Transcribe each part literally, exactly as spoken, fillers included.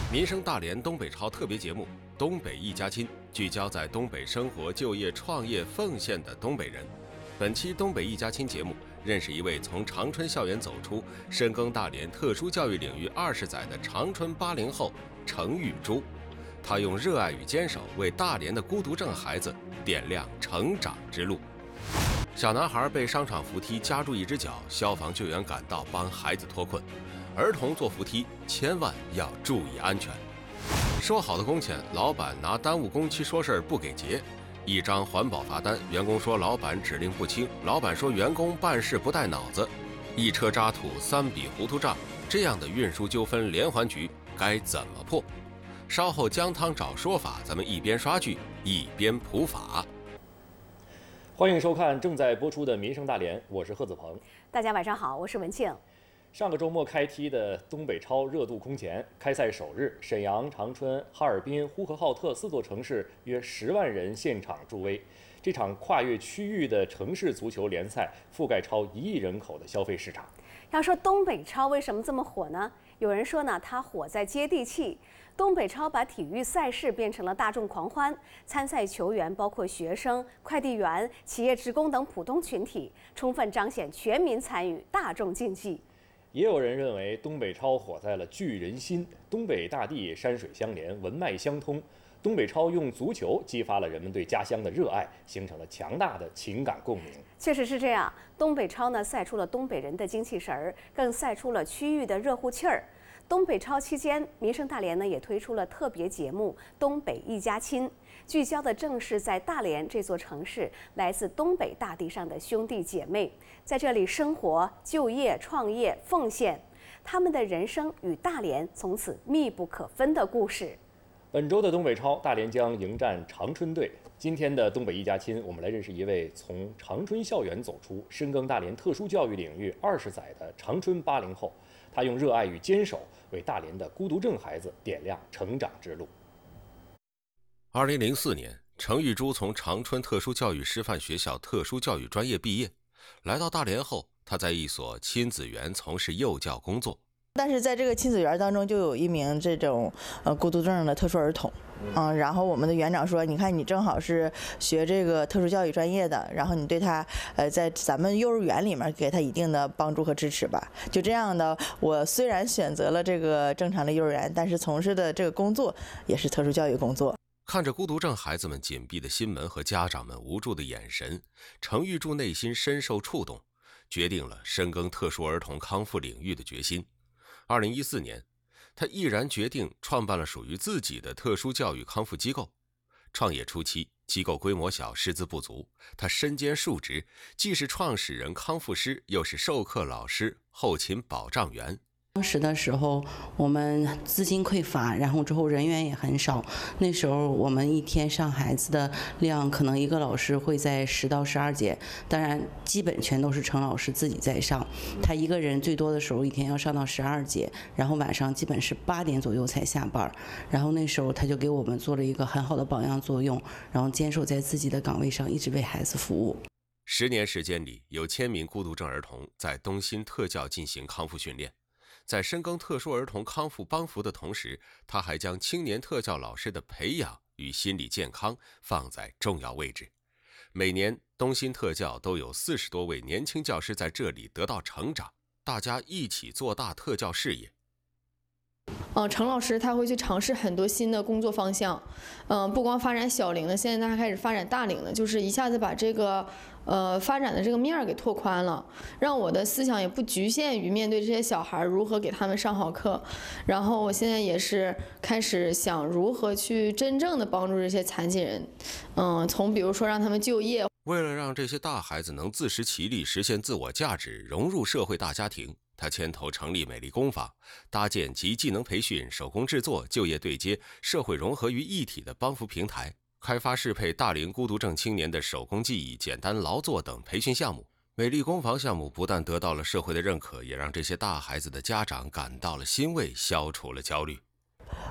民生大连东北超特别节目《东北一家亲》，聚焦在东北生活、就业、创业、奉献的东北人。本期《东北一家亲》节目，认识一位从长春校园走出、深耕大连特殊教育领域二十载的长春八零后程玉珠。他用热爱与坚守，为大连的孤独症孩子点亮成长之路。小男孩被商场扶梯夹住一只脚，消防救援赶到帮孩子脱困。儿童坐扶梯千万要注意安全。说好的工钱，老板拿耽误工期说事儿不给结。一张环保罚单，员工说老板指令不清，老板说员工办事不带脑子。一车渣土，三笔糊涂账，这样的运输纠纷连环局该怎么破？稍后姜汤找说法，咱们一边刷剧一边普法。 欢迎收看正在播出的《民生大连》，我是贺子鹏。 大家晚上好，我是文庆。 上个周末开踢的东北超热度空前，开赛首日，沈阳、长春、哈尔滨、呼和浩特四座城市约十万人现场助威。这场跨越区域的城市足球联赛覆盖超一亿人口的消费市场。 要说东北超为什么这么火呢？有人说呢，它火在接地气。东北超把体育赛事变成了大众狂欢，参赛球员包括学生、快递员、企业职工等普通群体，充分彰显全民参与、大众竞技。 也有人认为东北超火在了聚人心，东北大地山水相连，文脉相通。东北超用足球激发了人们对家乡的热爱，形成了强大的情感共鸣。 确实是这样，东北超呢赛出了东北人的精气神儿，更赛出了区域的热乎气儿。东北超期间，民生大连呢也推出了特别节目《东北一家亲》，聚焦的正是在大连这座城市来自东北大地上的兄弟姐妹，在这里生活、就业、创业、奉献，他们的人生与大连从此密不可分的故事。 本周的东北超，大连将迎战长春队。今天的东北一家亲，我们来认识一位从长春校园走出、深耕大连特殊教育领域二十载的长春八零后。他用热爱与坚守，为大连的孤独症孩子点亮成长之路。 二零零四年，程玉珠从长春特殊教育师范学校特殊教育专业毕业，来到大连后，他在一所亲子园从事幼教工作。 但是在这个亲子园当中，就有一名这种呃孤独症的特殊儿童，嗯，然后我们的园长说，你看你正好是学这个特殊教育专业的，然后你对他呃在咱们幼儿园里面给他一定的帮助和支持吧。就这样的，我虽然选择了这个正常的幼儿园，但是从事的这个工作也是特殊教育工作。 看着孤独症孩子们紧闭的心门和家长们无助的眼神，程玉柱内心深受触动，决定了深耕特殊儿童康复领域的决心。二零一四年，他毅然决定创办了属于自己的特殊教育康复机构。创业初期，机构规模小，师资不足，他身兼数职，既是创始人康复师，又是授课老师、后勤保障员。 当时的时候，我们资金匮乏，然后之后人员也很少。那时候我们一天上孩子的量，可能一个老师会在十到十二节，当然基本全都是程老师自己在上。他一个人最多的时候一天要上到十二节，然后晚上基本是八点左右才下班。然后那时候他就给我们做了一个很好的榜样作用，然后坚守在自己的岗位上，一直为孩子服务。 十年时间里，有千名孤独症儿童在东新特教进行康复训练。在深耕特殊儿童康复帮扶的同时，他还将青年特教老师的培养与心理健康放在重要位置。每年东新特教都有四十多位年轻教师在这里得到成长，大家一起做大特教事业。 嗯、呃，程老师他会去尝试很多新的工作方向，嗯、呃，不光发展小龄的，现在他还开始发展大龄的，就是一下子把这个呃发展的这个面儿给拓宽了，让我的思想也不局限于面对这些小孩如何给他们上好课，然后我现在也是开始想如何去真正的帮助这些残疾人，嗯、呃，从比如说让他们就业。 为了让这些大孩子能自食其力，实现自我价值，融入社会大家庭，他牵头成立美丽工坊，搭建集技能培训、手工制作、就业对接、社会融合于一体的帮扶平台，开发适配大龄孤独症青年的手工技艺、简单劳作等培训项目。美丽工坊项目不但得到了社会的认可，也让这些大孩子的家长感到了欣慰，消除了焦虑。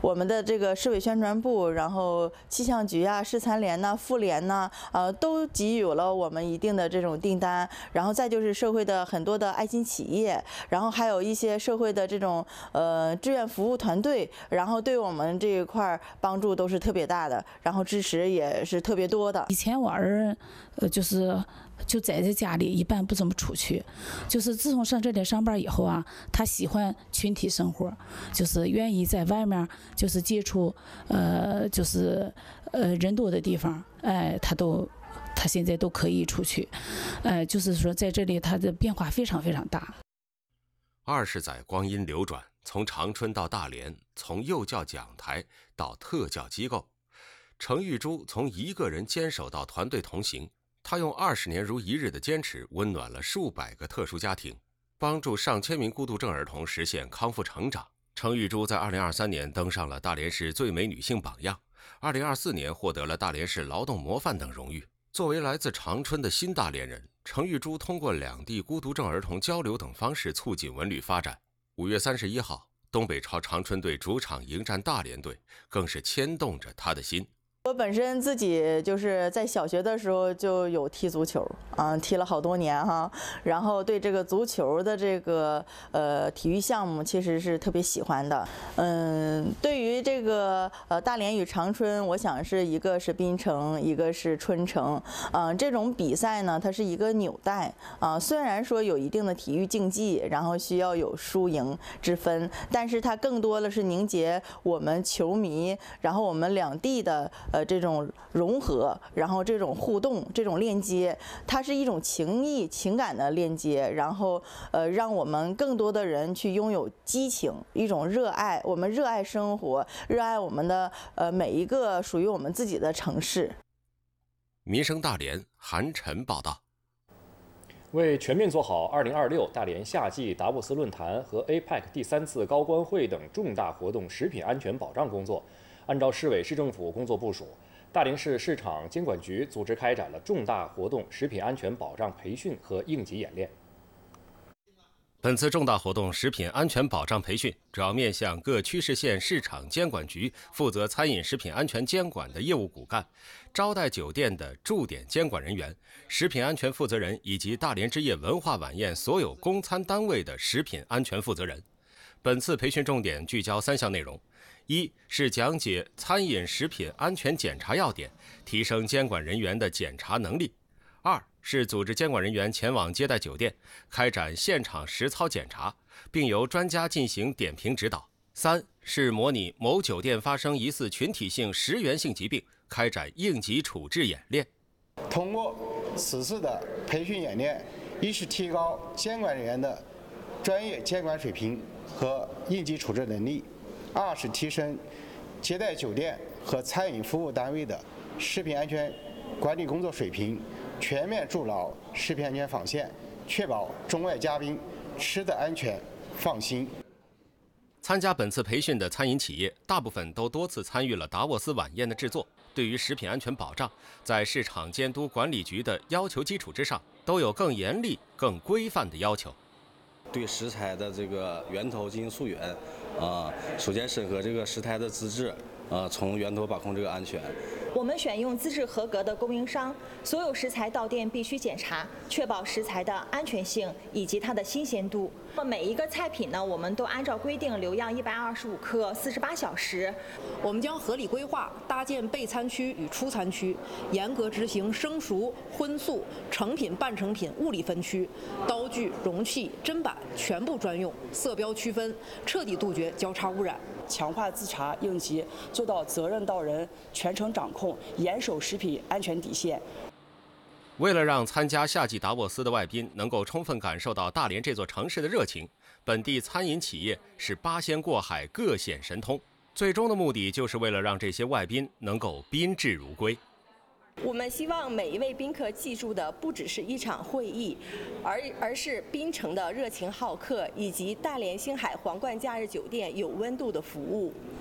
我们的这个市委宣传部，然后气象局啊、市残联呐、妇联呐，呃，都给予了我们一定的这种订单。然后再就是社会的很多的爱心企业，然后还有一些社会的这种呃志愿服务团队，然后对我们这一块帮助都是特别大的，然后支持也是特别多的。 以前我儿呃就是就宅在家里，一般不怎么出去。就是自从上这里上班以后啊，他喜欢群体生活，就是愿意在外面就是接触呃就是呃人多的地方，哎，他都他现在都可以出去，呃，就是说在这里他的变化非常非常大。 二十载光阴流转，从长春到大连，从幼教讲台到特教机构，程玉珠从一个人坚守到团队同行。他用二十年如一日的坚持，温暖了数百个特殊家庭，帮助上千名孤独症儿童实现康复成长。程玉珠在二零二三年登上了大连市最美女性榜样，二零二四年获得了大连市劳动模范等荣誉。作为来自长春的新大连人，程玉珠通过两地孤独症儿童交流等方式促进文旅发展。五月三十一号，东北超长春队主场迎战大连队，更是牵动着他的心。 我本身自己就是在小学的时候就有踢足球，啊，踢了好多年哈，然后对这个足球的这个呃体育项目其实是特别喜欢的。嗯，对于这个呃大连与长春，我想是一个是滨城，一个是春城，啊、呃，这种比赛呢，它是一个纽带啊、呃，虽然说有一定的体育竞技，然后需要有输赢之分，但是它更多的是凝结我们球迷，然后我们两地的。呃，这种融合，然后这种互动，这种链接，它是一种情谊、情感的链接，然后呃，让我们更多的人去拥有激情，一种热爱。我们热爱生活，热爱我们的呃每一个属于我们自己的城市。 民生大连，韩晨报道。 为全面做好二零二六大连夏季达沃斯论坛和 A P E C 第三次高官会等重大活动食品安全保障工作，按照市委市政府工作部署，大连市市场监管局组织开展了重大活动食品安全保障培训和应急演练。 本次重大活动食品安全保障培训主要面向各区市县市场监管局负责餐饮食品安全监管的业务骨干、招待酒店的驻点监管人员、食品安全负责人以及大连之夜文化晚宴所有供餐单位的食品安全负责人。本次培训重点聚焦三项内容：一是讲解餐饮食品安全检查要点，提升监管人员的检查能力；二是组织监管人员前往接待酒店，开展现场实操检查，并由专家进行点评指导；三是模拟某酒店发生疑似群体性食源性疾病，开展应急处置演练。 通过此次的培训演练，一是提高监管人员的专业监管水平和应急处置能力；二是提升接待酒店和餐饮服务单位的食品安全管理工作水平，全面筑牢食品安全防线，确保中外嘉宾吃得安全放心。 参加本次培训的餐饮企业，大部分都多次参与了达沃斯晚宴的制作，对于食品安全保障，在市场监督管理局的要求基础之上，都有更严厉、更规范的要求。 对食材的这个源头进行溯源，啊，首先审核这个食材的资质，啊，从源头把控这个安全。 我们选用资质合格的供应商，所有食材到店必须检查，确保食材的安全性以及它的新鲜度。每一个菜品呢，我们都按照规定留样一百二十五克，四十八小时。 我们将合理规划搭建备餐区与出餐区，严格执行生熟、荤素、成品、半成品物理分区，刀具、容器、砧板全部专用，色标区分，彻底杜绝交叉污染。 强化自查应急，做到责任到人，全程掌控，严守食品安全底线。 为了让参加夏季达沃斯的外宾能够充分感受到大连这座城市的热情，本地餐饮企业是八仙过海，各显神通。最终的目的就是为了让这些外宾能够宾至如归。 我们希望每一位宾客记住的不只是一场会议，而而是槟城的热情好客以及大连星海皇冠假日酒店有温度的服务。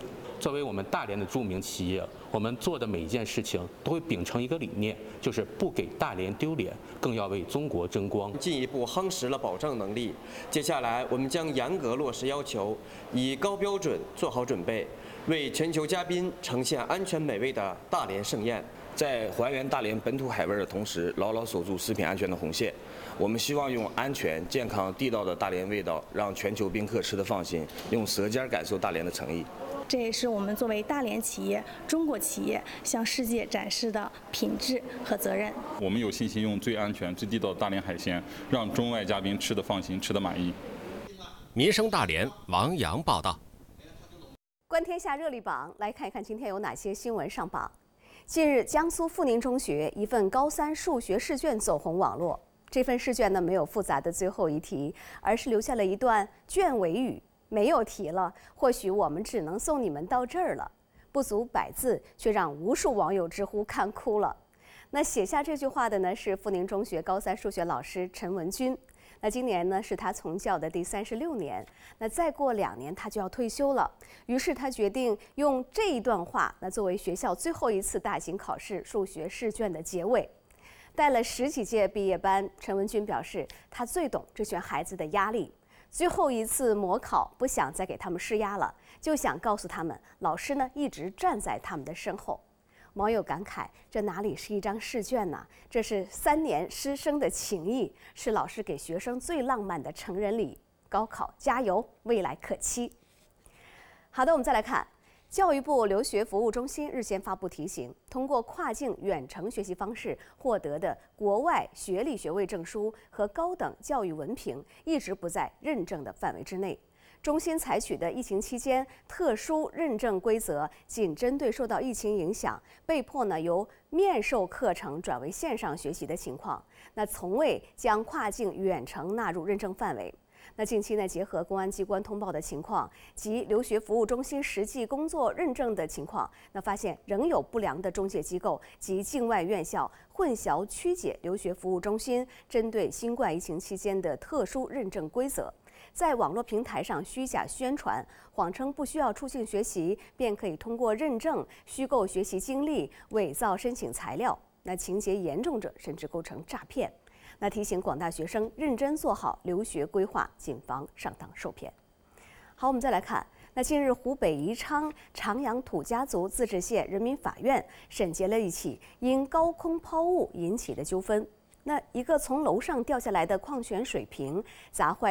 作为我们大连的著名企业，我们做的每一件事情都会秉承一个理念，就是不给大连丢脸，更要为中国争光。 进一步夯实了保障能力。接下来，我们将严格落实要求，以高标准做好准备，为全球嘉宾呈现安全美味的大连盛宴。 在还原大连本土海味的同时，牢牢守住食品安全的红线。我们希望用安全、健康、地道的大连味道，让全球宾客吃得放心，用舌尖感受大连的诚意。 这也是我们作为大连企业、中国企业向世界展示的品质和责任。 我们有信心用最安全、最地道的大连海鲜，让中外嘉宾吃得放心、吃得满意。 民生大连王洋报道。 观天下热力榜，来看一看今天有哪些新闻上榜。近日，江苏阜宁中学一份高三数学试卷走红网络。这份试卷呢，没有复杂的最后一题，而是留下了一段卷尾语：没有题了，或许我们只能送你们到这儿了。不足百字，却让无数网友直呼看哭了。那写下这句话的呢，是阜宁中学高三数学老师陈文军。那今年呢，是他从教的第三十六年。那再过两年，他就要退休了。于是他决定用这一段话，那作为学校最后一次大型考试数学试卷的结尾。带了十几届毕业班，陈文军表示，他最懂这群孩子的压力。最后一次模考，不想再给他们施压了，就想告诉他们，老师呢一直站在他们的身后。网友感慨，这哪里是一张试卷呢？这是三年师生的情谊，是老师给学生最浪漫的成人礼。高考加油，未来可期。好的，我们再来看。教育部留学服务中心日前发布提醒，通过跨境远程学习方式获得的国外学历学位证书和高等教育文凭，一直不在认证的范围之内。中心采取的疫情期间特殊认证规则，仅针对受到疫情影响，被迫呢由面授课程转为线上学习的情况，那从未将跨境远程纳入认证范围。那近期呢，结合公安机关通报的情况及留学服务中心实际工作认证的情况，那发现仍有不良的中介机构及境外院校混淆曲解留学服务中心针对新冠疫情期间的特殊认证规则，在网络平台上虚假宣传，谎称不需要出境学习便可以通过认证，虚构学习经历，伪造申请材料。那情节严重者甚至构成诈骗。那提醒广大学生认真做好留学规划，谨防上当受骗。好，我们再来看，那近日湖北宜昌长阳土家族自治县人民法院审结了一起因高空抛物引起的纠纷。那一个从楼上掉下来的矿泉水瓶砸坏